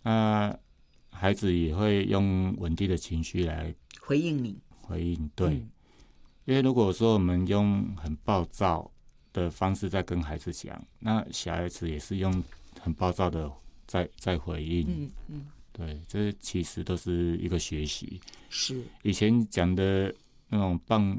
那孩子也会用稳定的情绪来回应你。 对，因为如果说我们用很暴躁的方式在跟孩子讲，那小孩子也是用很暴躁的在回应。对，这其实都是一个学习。 是以前讲的那种棒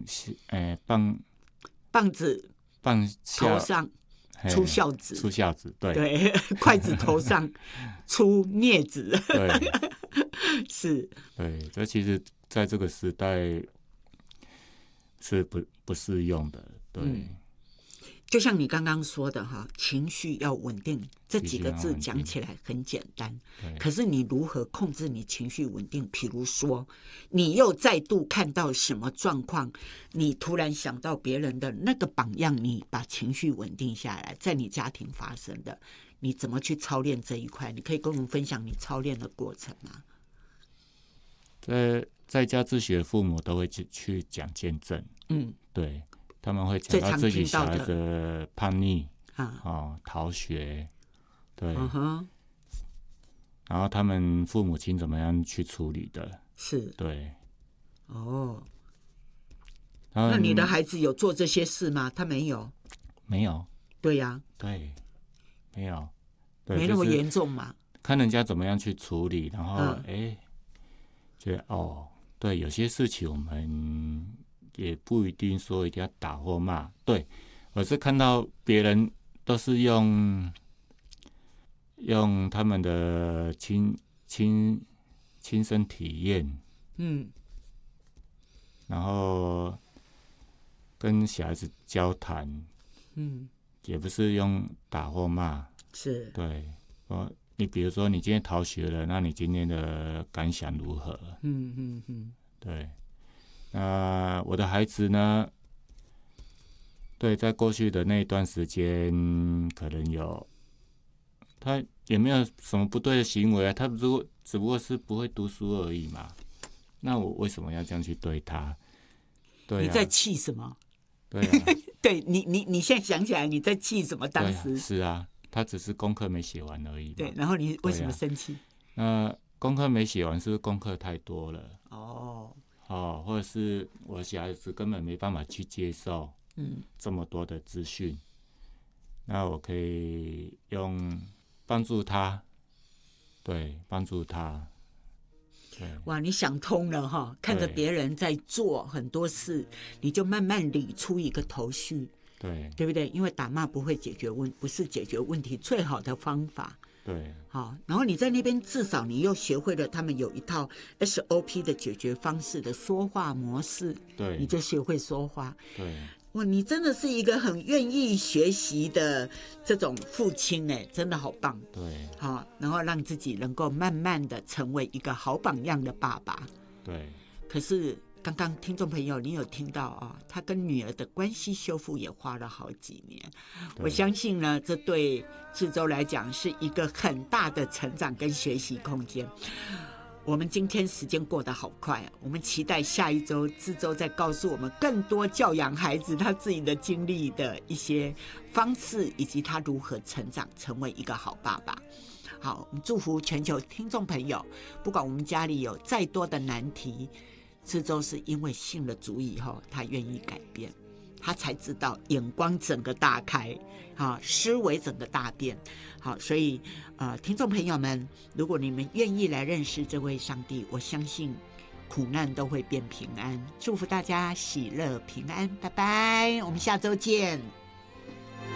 子下头上出孝子， 对对，筷子头上出镊子， 对是， 对，这其实在这个时代是不适用的。对， 就像你刚刚说的哈，情绪要稳定，这几个字讲起来很简单，可是你如何控制你情绪稳定？比如说，你又再度看到什么状况，你突然想到别人的那个榜样，你把情绪稳定下来，在你家庭发生的，你怎么去操练这一块？你可以跟我们分享你操练的过程吗？ 在家自学的父母都会去讲见证，对。他们会讲到自己小孩的叛逆逃学，对，然后他们父母亲怎么样去处理的， 是， 对， 那你的孩子有做这些事吗？他没有， 没有， 对呀， 对，没有， 对，没那么严重嘛。 看人家怎么样去处理，然后觉得对，有些事情我们也不一定说一定要打或骂，对，我是看到别人都是用他们的亲身体验，然后跟小孩子交谈，也不是用打或骂， 是， 对，你比如说你今天逃学了，那你今天的感想如何？对。那我的孩子呢？对，在过去的那一段时间，可能他也没有什么不对的行为啊，他只不过是不会读书而已嘛。那我为什么要这样去对他？对啊， 你在气什么？ 对啊， 对你现在想起来你在气什么？当时是啊，他只是功课没写完而已嘛。 对，然后你为什么生气？ 那功课没写完，是不是功课太多了？或者是我小孩子根本没办法去接受这么多的资讯，那我可以用帮助他，对，帮助他。 哇，你想通了哈！看着别人在做很多事，你就慢慢理出一个头绪，对不对？因为打骂不会不是解决问题最好的方法。 对， 好，然后你在那边至少你又学会了他们有一套 SOP 的解决方式的说话模式， 对， 你就学会说话。 对， 哇，你真的是一个很愿意学习的这种父亲哎，真的好棒。 对， 好，然后让自己能够慢慢的成为一个好榜样的爸爸。 对， 可是刚刚听众朋友，你有听到他跟女儿的关系修复也花了好几年。我相信呢，这对志州来讲是一个很大的成长跟学习空间。我们今天时间过得好快我们期待下一周志州再告诉我们更多教养孩子他自己的经历的一些方式，以及他如何成长成为一个好爸爸。好，我们祝福全球听众朋友，不管我们家里有再多的难题，志州是因为信了主以后，他愿意改变，他才知道眼光整个大开，思维整个大变。好，所以听众朋友们，如果你们愿意来认识这位上帝，我相信苦难都会变平安。祝福大家喜乐平安，拜拜，我们下周见。